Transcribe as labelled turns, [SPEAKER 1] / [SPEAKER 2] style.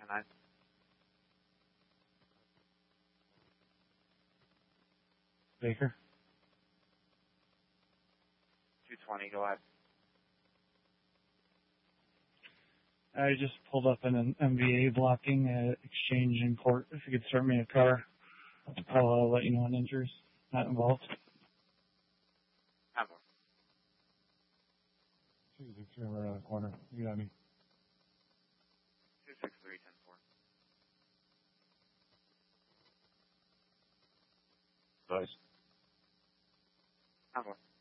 [SPEAKER 1] 10-9.
[SPEAKER 2] Baker.
[SPEAKER 1] 220, go ahead.
[SPEAKER 2] I just pulled up an MVA blocking exchange in court. If you could start me a car, I'll let you know on injuries. Not involved.
[SPEAKER 1] Hammer.
[SPEAKER 2] 263, I'm right around the corner. You got me.
[SPEAKER 1] 263, 10-4.
[SPEAKER 2] Nice.
[SPEAKER 1] Hammer.